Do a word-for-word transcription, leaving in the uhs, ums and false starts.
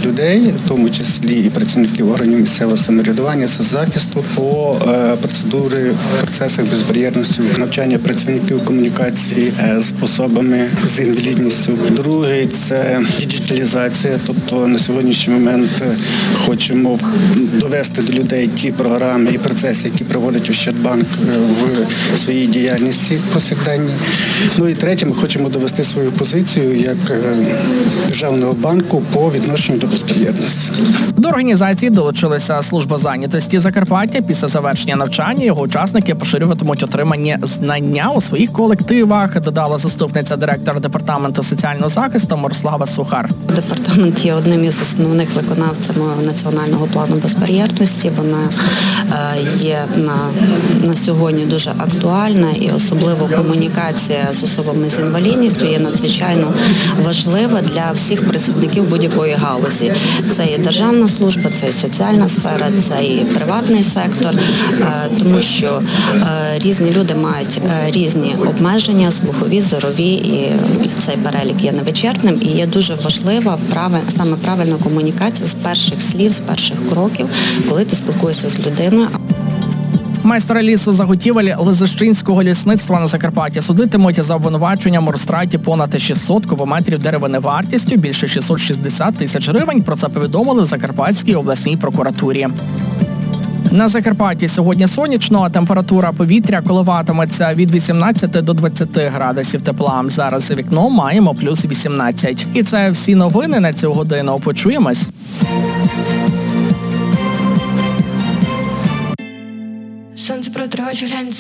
людей, в тому числі і працівників органів місцевого самоврядування, соцзахисту, по процедури, процесах безбар'єрності, навчання працівників комунікації з особами з інвалідністю. Другий – це діджиталізація, тобто на сьогоднішній момент хочемо довести до людей ті програми і процеси, які проводить Ощадбанк в своїй діяльності повсякденній. Ну і третє, ми хочемо довести свою позицію як державного банку по відношенню до безбар'єрності. До організації долучилася служба зайнятості Закарпаття. Після завершення навчання його учасники поширюватимуть отримані знання у своїх колективах, додала заступниця директора департаменту соціального захисту Мирослава Сухар. Департамент є одним із основних виконавців національного плану безбар'єрності. Вона є на, на сьогодні дуже актуальна, і особливо комунікація з особами з інвалідністю є надзвичайно важлива для всіх працівників будь-якої галузі. Це і державна служба, це і соціальна сфера, це і приватний сектор, тому що різні люди мають різні обмеження, слухові, зорові, і цей перелік є невичерпним, і є дуже важлива саме правильна комунікація з перших слів, з перших кроків, коли ти спілкуєшся з людиною. Майстра лісозаготівель Лизищинського лісництва на Закарпатті судитимуть за обвинуваченням у розтраті понад шістсот кубометрів деревини вартістю більше шістсот шістдесят тисяч гривень. Про це повідомили в Закарпатській обласній прокуратурі. На Закарпатті сьогодні сонячно, а температура повітря коливатиметься від вісімнадцяти до двадцяти градусів тепла. Зараз за вікном маємо плюс вісімнадцять. І це всі новини на цю годину. Почуємось. Сонце проти очі глянь.